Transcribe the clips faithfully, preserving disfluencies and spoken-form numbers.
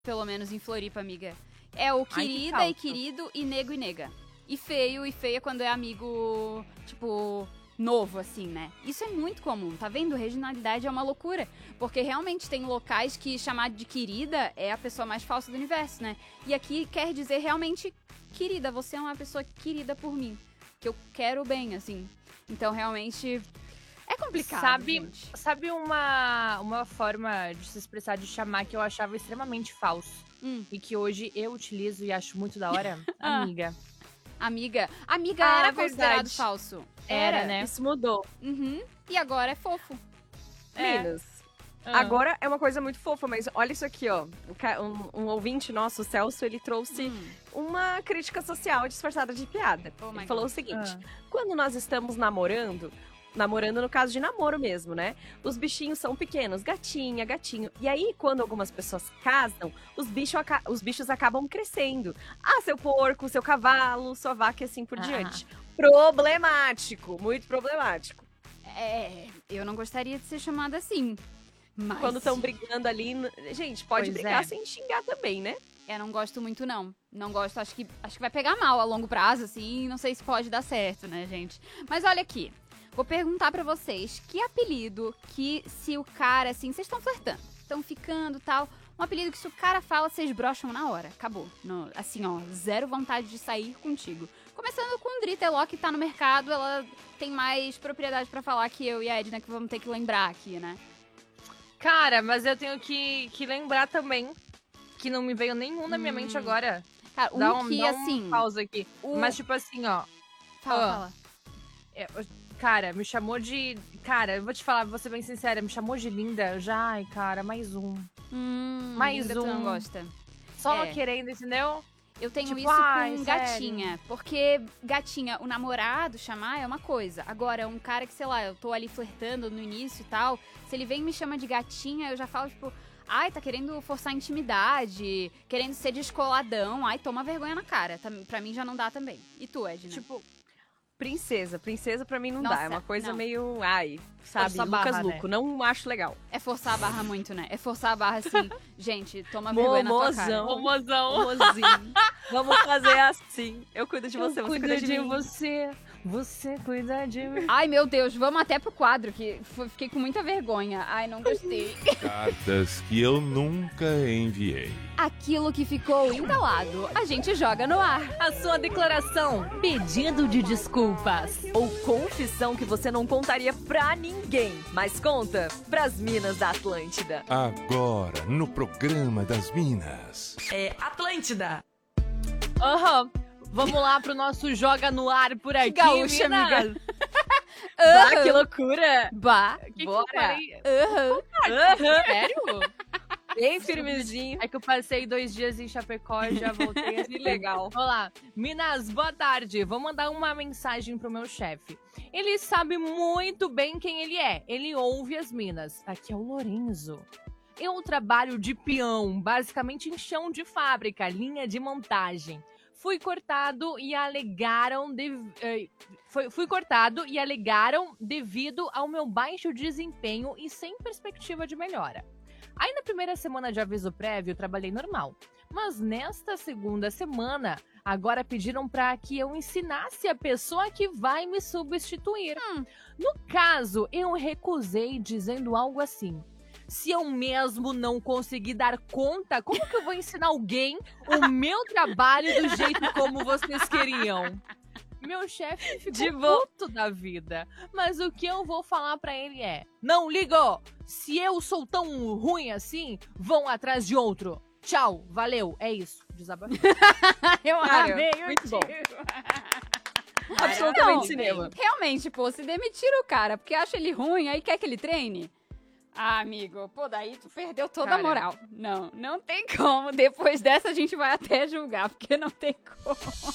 pelo menos em Floripa, amiga. É o querida Ai, e querido e nego e nega. E feio e feia quando é amigo, tipo, novo, assim, né? Isso é muito comum, tá vendo? Regionalidade é uma loucura. Porque realmente tem locais que chamar de querida é a pessoa mais falsa do universo, né? E aqui quer dizer realmente querida, você é uma pessoa querida por mim. Que eu quero bem, assim. Então, realmente, é complicado, Sabe, gente. sabe uma, uma forma de se expressar, de chamar, que eu achava extremamente falso? Hum. E que hoje eu utilizo e acho muito da hora? Ah. Amiga. Amiga. Amiga Ah, era verdade. considerado falso. Era, né? Isso mudou. Uhum. E agora é fofo. É. Meninas, Ah. agora é uma coisa muito fofa, mas olha isso aqui, ó. O ca- Um, um ouvinte nosso, o Celso, ele trouxe Hum. uma crítica social disfarçada de piada. Oh my Ele falou God. o seguinte: Ah. quando nós estamos namorando, namorando no caso de namoro mesmo, né? Os bichinhos são pequenos, gatinha, gatinho. E aí, quando algumas pessoas casam, os, bicho aca- os bichos acabam crescendo. Ah, seu porco, seu cavalo, sua vaca e assim por Ah. diante. Problemático, muito problemático. É, eu não gostaria de ser chamada assim. Mas Quando estão brigando ali, n- gente, pode Pois brigar é. sem xingar também, né? eu não gosto muito, não. Não gosto, acho que, acho que vai pegar mal a longo prazo, assim. Não sei se pode dar certo, né, gente? Mas olha aqui. Vou perguntar pra vocês que apelido que se o cara, assim, vocês estão flertando, estão ficando e tal, um apelido que se o cara fala, vocês brocham na hora. Acabou. No- assim, ó, zero vontade de sair contigo. Começando com Drita Eló, que tá no mercado, ela tem mais propriedade pra falar que eu e a Edna, que vamos ter que lembrar aqui, né? Cara, mas eu tenho que, que lembrar também que não me veio nenhum na minha Hum. mente agora. Cara, um Dá um, que, dá assim... um pausa aqui. o- Mas, tipo assim, ó. Fala, Ah. fala. é, Cara, me chamou de... Cara, eu vou te falar, vou ser bem sincera, me chamou de linda. Eu já, ai, cara, mais um. Hum, Mais linda, tu não um. gosta. Só É. querendo, entendeu? Eu tenho Tipo, isso ai, com sério? gatinha. Porque gatinha, o namorado chamar é uma coisa. Agora, um cara que, sei lá, eu tô ali flertando no início e tal, se ele vem e me chama de gatinha, eu já falo, tipo, ai, tá querendo forçar a intimidade, querendo ser descoladão. Ai, toma vergonha na cara. Tá- Pra mim já não dá também. E tu, Edna? Tipo, princesa. Princesa pra mim não Nossa, dá. É uma coisa não. meio, ai, sabe, Força a Lucas barra, né? Luco. Não acho legal. É forçar a barra muito, né? É forçar a barra assim. Gente, toma vergonha na tua cara. Momozão. Mozão. Mozinho. Vamos fazer assim. Eu cuido de você, Eu você cuido cuida de, de mim. você, você cuida de mim. Ai, meu Deus, vamos até pro quadro, que f- fiquei com muita vergonha. Ai, não gostei. Cartas que eu nunca enviei. Aquilo que ficou entalado, a gente joga no ar. A sua declaração, pedido de desculpas. Ou confissão que você não contaria pra ninguém, mas conta pras minas da Atlântida. Agora, no programa das Minas. É Atlântida. Aham. Vamos lá pro nosso Joga no Ar por aqui, gaúcha, mina. amiga. Ah, que loucura. Bah. Que que eu Bora. falei? Aham. Aham. Sério? Bem firmezinho. É que eu passei dois dias em Chapecó e já voltei assim. Que legal. Olá, Minas, boa tarde. Vou mandar uma mensagem pro meu chefe. Ele sabe muito bem quem ele é. Ele ouve as minas. Aqui é o Lorenzo. Eu trabalho de peão, basicamente em chão de fábrica, linha de montagem. Fui cortado e alegaram de, eh, foi- fui cortado e alegaram devido ao meu baixo desempenho e sem perspectiva de melhora. Aí na primeira semana de aviso prévio, eu trabalhei normal. Mas nesta segunda semana, agora pediram para que eu ensinasse a pessoa que vai me substituir. Hum. No caso, eu recusei dizendo algo assim: se eu mesmo não conseguir dar conta, como que eu vou ensinar alguém o meu trabalho do jeito como vocês queriam? Meu chefe ficou De vo- puto da vida. Mas o que eu vou falar pra ele é: não ligo! Se eu sou tão ruim assim, vão atrás de outro. Tchau, valeu, é isso. Desabafei. Eu Cara, amei o muito bom. tio. Absolutamente Não, cinema. Realmente, pô, se demitiram o cara porque acha ele ruim, aí quer que ele treine? Ah, amigo, pô, daí tu perdeu toda a Cara. moral. Não, não tem como. Depois dessa a gente vai até julgar, porque não tem como.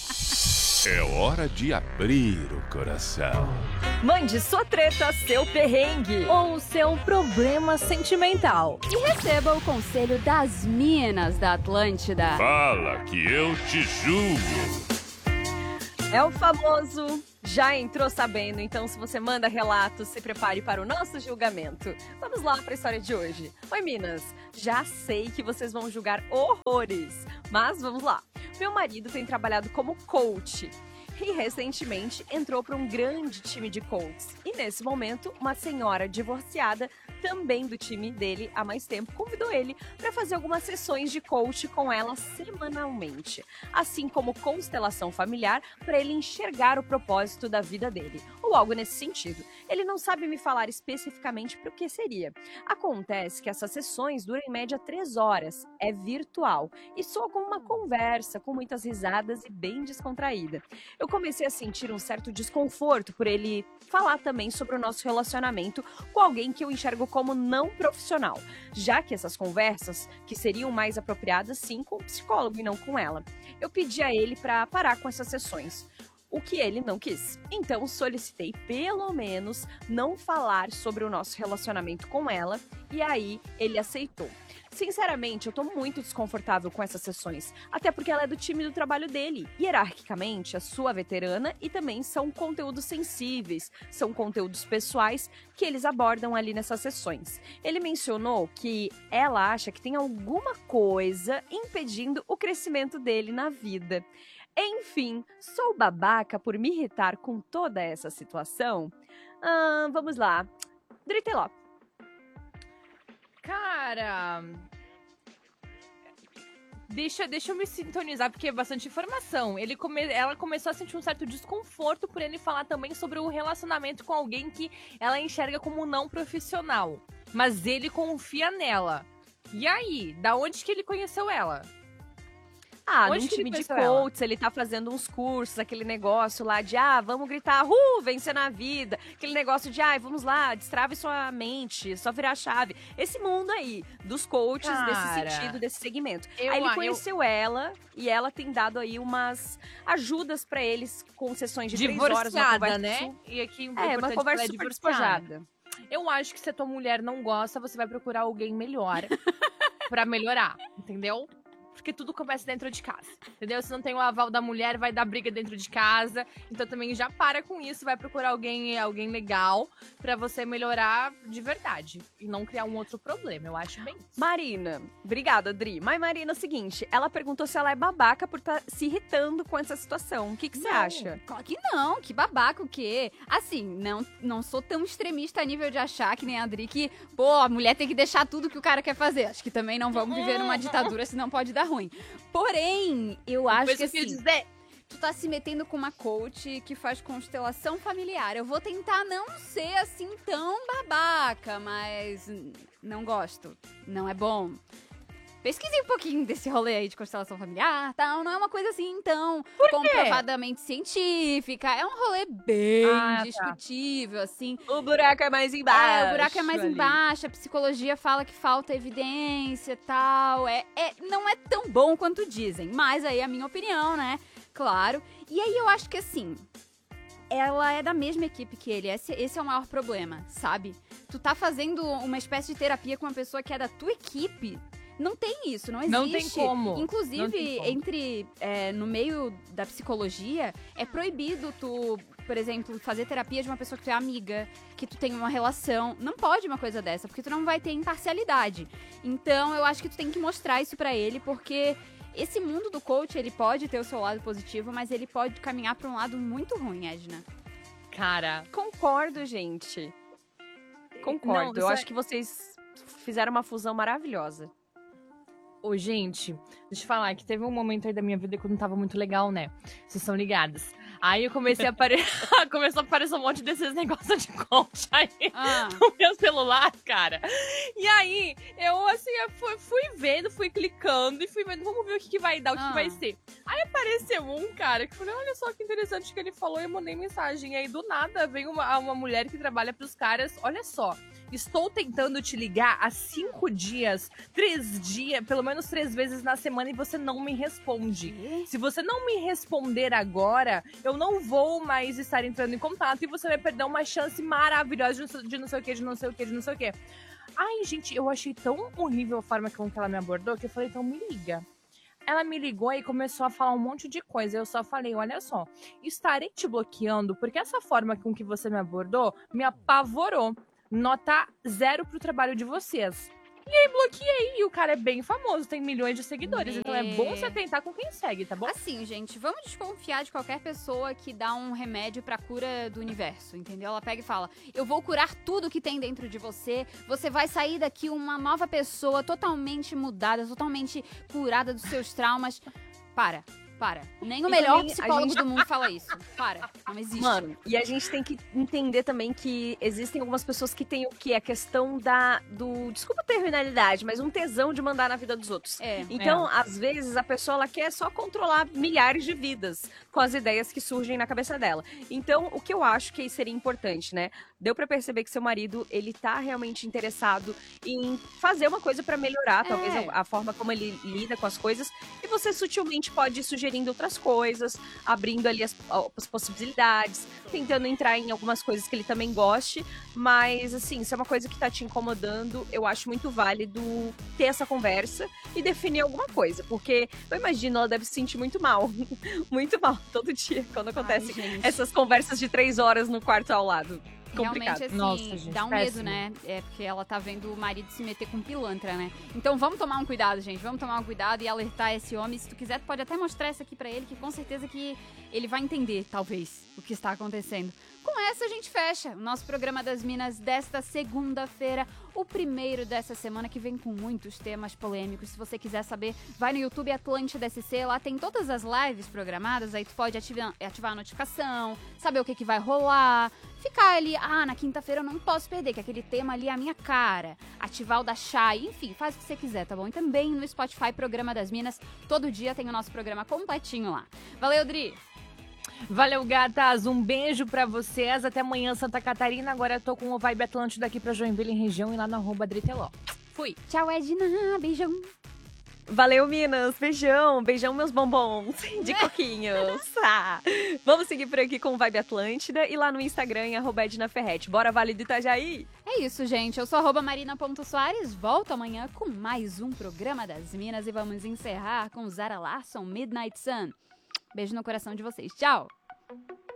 É hora de abrir o coração. Mande sua treta, seu perrengue. Ou seu problema sentimental. E receba o conselho das minas da Atlântida. Fala que eu te julgo. É o famoso já entrou sabendo, então se você manda relatos, se prepare para o nosso julgamento. Vamos lá para a história de hoje. Oi, Minas, já sei que vocês vão julgar horrores, mas vamos lá. Meu marido tem trabalhado como coach e recentemente entrou para um grande time de coaches. E nesse momento, uma senhora divorciada, também do time dele há mais tempo, convidou ele para fazer algumas sessões de coach com ela semanalmente, assim como constelação familiar, para ele enxergar o propósito da vida dele, ou algo nesse sentido. Ele não sabe me falar especificamente para o que seria. Acontece que essas sessões duram em média três horas, é virtual, e soa como uma conversa, com muitas risadas e bem descontraída. Eu comecei a sentir um certo desconforto por ele falar também sobre o nosso relacionamento com alguém que eu enxergo como não profissional, já que essas conversas, que seriam mais apropriadas sim com o psicólogo e não com ela. Eu pedi a ele para parar com essas sessões, o que ele não quis. Então solicitei pelo menos não falar sobre o nosso relacionamento com ela, e aí ele aceitou. Sinceramente, eu tô muito desconfortável com essas sessões, até porque ela é do time do trabalho dele. Hierarquicamente, a sua veterana, e também são conteúdos sensíveis, são conteúdos pessoais que eles abordam ali nessas sessões. Ele mencionou que ela acha que tem alguma coisa impedindo o crescimento dele na vida. Enfim, sou babaca por me irritar com toda essa situação? Ah, vamos lá. Driteló. Cara, deixa, deixa eu me sintonizar, porque é bastante informação. Ele come, ela começou a sentir um certo desconforto por ele falar também sobre o relacionamento com alguém que ela enxerga como não profissional. Mas ele confia nela. E aí, da onde que ele conheceu ela? Ah, Onde num que ele time de conheceu ela? coaches, ele tá fazendo uns cursos, aquele negócio lá de, ah, vamos gritar, uh, vencer na vida. Aquele negócio de, ah, vamos lá, destrave sua mente, só virar a chave. Esse mundo aí, dos coaches, Cara, desse sentido, desse segmento. eu- aí ele eu- conheceu ela e ela tem dado aí umas ajudas pra eles com sessões de três horas. Uma Divorciada, conversa né? su- E aqui É, uma importante que conversa ela é super divorciada. despojada. Eu acho que se a tua mulher não gosta, você vai procurar alguém melhor pra melhorar, entendeu? Porque tudo começa dentro de casa, entendeu? Se não tem o aval da mulher, vai dar briga dentro de casa. Então também já para com isso, vai procurar alguém, alguém legal pra você melhorar de verdade. E não criar um outro problema, eu acho bem isso. Marina, obrigada, Dri. Mas Marina, é o seguinte, ela perguntou se ela é babaca por estar se irritando com essa situação. O que que você Não, acha? Claro que não, que babaca o quê? Assim, não, não sou tão extremista a nível de achar que nem a Adri que, pô, a mulher tem que deixar tudo que o cara quer fazer. Acho que também não vamos viver numa ditadura, senão pode dar ruim. Porém, eu acho Depois que eu queria assim, dizer, tu tá se metendo com uma coach que faz constelação familiar. Eu vou tentar não ser assim tão babaca, mas não gosto. Não é bom. Pesquisei um pouquinho desse rolê aí de constelação familiar, tal. Não é uma coisa assim tão comprovadamente científica. É um rolê bem Ah, tá. discutível, assim. O buraco é mais embaixo. É, o buraco é mais ali. embaixo, a psicologia fala que falta evidência e tal. É, é, não é tão bom quanto dizem, mas aí é a minha opinião, né? Claro. E aí eu acho que assim, ela é da mesma equipe que ele. Esse, esse é o maior problema, sabe? Tu tá fazendo uma espécie de terapia com uma pessoa que é da tua equipe. Não tem isso, não existe. Não tem como. Inclusive, Não tem como. entre é, no meio da psicologia, é proibido tu, por exemplo, fazer terapia de uma pessoa que tu é amiga, que tu tem uma relação. Não pode uma coisa dessa, porque tu não vai ter imparcialidade. Então, eu acho que tu tem que mostrar isso pra ele, porque esse mundo do coach, ele pode ter o seu lado positivo, mas ele pode caminhar pra um lado muito ruim, Edna. cara, Concordo, gente. Concordo. Não, Eu isso acho é- que vocês fizeram uma fusão maravilhosa. ô, gente, deixa eu falar que teve um momento aí da minha vida que não tava muito legal, né? Vocês são ligados. Aí eu comecei a aparecer. Começou a aparecer um monte desses negócios de coach aí Ah, no meu celular, cara. E aí, eu assim, eu fui, fui vendo, fui clicando e fui vendo, vamos ver o que, que vai dar, o que, Ah. que vai ser. Aí apareceu um cara que falou: olha só que interessante que ele falou, e eu mandei mensagem. E aí, do nada, veio uma, uma mulher que trabalha pros caras. Olha só. Estou tentando te ligar há cinco dias, três dias, pelo menos três vezes na semana e você não me responde. Se você não me responder agora, eu não vou mais estar entrando em contato e você vai perder uma chance maravilhosa de não- de não sei o que, de não sei o que, de não sei o que. Ai, gente, eu achei tão horrível a forma com que ela me abordou que eu falei, então me liga. ela me ligou e começou a falar um monte de coisa. Eu só falei, olha só, estarei te bloqueando porque essa forma com que você me abordou me apavorou. Nota zero pro trabalho de vocês. E aí bloqueei. E o cara é bem famoso, tem milhões de seguidores. Me- Então é bom você tentar com quem segue, tá bom? Assim, gente, vamos desconfiar de qualquer pessoa que dá um remédio pra cura do universo, entendeu? Ela pega e fala, eu vou curar tudo que tem dentro de você, você vai sair daqui uma nova pessoa, totalmente mudada, totalmente curada dos seus traumas. Para, para. Nem o E melhor também a psicólogo gente- do mundo fala isso. Para, não existe. Mano, e a gente tem que entender também que existem algumas pessoas que têm o que? A questão da. do. Desculpa a terminalidade, mas um tesão de mandar na vida dos outros. É. Então, às vezes, a pessoa ela quer só controlar milhares de vidas com as ideias que surgem na cabeça dela. Então, o que eu acho que seria importante, né? Deu pra perceber que seu marido, ele tá realmente interessado em fazer uma coisa pra melhorar, É. talvez, a, a forma como ele lida com as coisas. E você sutilmente pode ir sugerindo outras coisas, abrindo ali as, as possibilidades, tentando entrar em algumas coisas que ele também goste. Mas, assim, se é uma coisa que tá te incomodando, eu acho muito válido ter essa conversa e definir alguma coisa. Porque eu imagino, ela deve se sentir muito mal. Muito mal todo dia, quando acontece Ai, gente. essas conversas de três horas no quarto ao lado. Complicado. Realmente, assim, Nossa, gente, dá um péssimo. medo, né? É porque ela tá vendo o marido se meter com pilantra, né? Então vamos tomar um cuidado, gente. Vamos tomar um cuidado e alertar esse homem. Se tu quiser, tu pode até mostrar isso aqui pra ele, que com certeza que ele vai entender, talvez, o que está acontecendo. Com essa, a gente fecha o nosso programa das Minas desta segunda-feira, o primeiro dessa semana, que vem com muitos temas polêmicos. Se você quiser saber, vai no YouTube Atlântida S C, lá tem todas as lives programadas, aí tu pode ativar, ativar a notificação, saber o que, que vai rolar, ficar ali, ah, na quinta-feira eu não posso perder, que aquele tema ali é a minha cara, ativar o da Chay, enfim, faz o que você quiser, tá bom? E também no Spotify, Programa das Minas, todo dia tem o nosso programa completinho lá. Valeu, Dri! Valeu, gatas. Um beijo pra vocês. Até amanhã, Santa Catarina. Agora eu tô com o Vibe Atlântida aqui pra Joinville em região e lá no arroba Driteló. Fui. Tchau, Edna! Beijão! Valeu, Minas. Beijão. Beijão, meus bombons de coquinhos. Ah. Vamos seguir por aqui com o Vibe Atlântida e lá no Instagram, em arroba Edna Ferretti. Bora, Vale do Itajaí? É isso, gente. Eu sou arroba marina.soares. Volto amanhã com mais um Programa das Minas e vamos encerrar com Zara Larsson, Midnight Sun. Beijo no coração de vocês. Tchau!